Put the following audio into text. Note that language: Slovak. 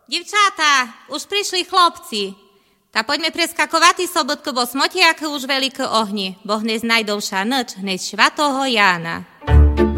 Divčáta, už prišli chlopci. Ta poďme preskakovati sobotko, bo smotiaky už veľké ohni. Boh dnes najdovša noč, dnes švatoho Jána.